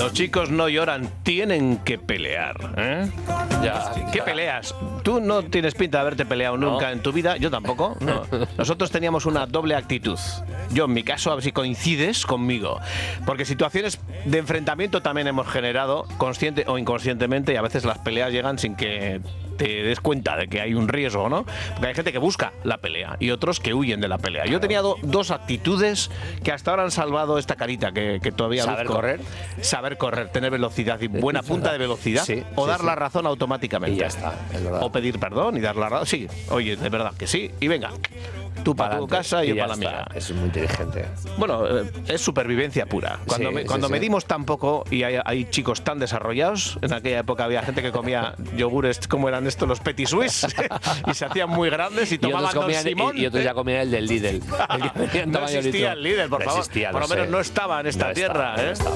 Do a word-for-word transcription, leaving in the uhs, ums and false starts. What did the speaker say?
Los chicos no lloran, tienen que pelear. ¿eh? Ya, ¿Qué ya. peleas? Tú no tienes pinta de haberte peleado nunca No. en tu vida, yo tampoco. No. Nosotros teníamos una doble actitud. Yo, en mi caso, a ver si coincides conmigo. Porque situaciones de enfrentamiento también hemos generado, consciente o inconscientemente, y a veces las peleas llegan sin que te des cuenta de que hay un riesgo, ¿no? Porque hay gente que busca la pelea y otros que huyen de la pelea. Yo tenía do- dos actitudes que hasta ahora han salvado esta carita que, que todavía ¿Saber luzco. correr? Saber correr, tener velocidad y buena punta de velocidad, Sí, o sí, dar sí. la razón automáticamente. Y ya está, es verdad. O pedir perdón y dar la razón. Sí, oye, de verdad que sí. Y venga, tú para tu Pa'lante. casa y yo ya para la está. mía. Es muy inteligente. Bueno, eh, es supervivencia pura. Cuando, Sí, me- sí, cuando sí. medimos tan poco y hay, hay chicos tan desarrollados, en aquella época había gente que comía yogures, como eran estos, los Petit Suisse, y se hacían muy grandes y Y tomaban otros, Don comían, Simón. y, y otros ¿eh? ya comían el del Lidl. El que venía en No tamaño existía litro. el líder, por No favor. existía, por no lo menos sé. no estaba en esta No tierra. estaba, no ¿eh? estaba.